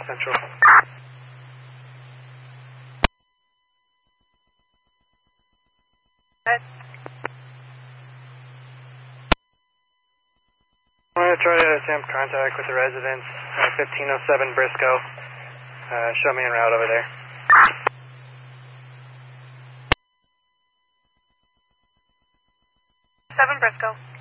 Central. I'm going to try to attempt contact with the residents, 1507 Briscoe. Show me en route over there. 7 Briscoe.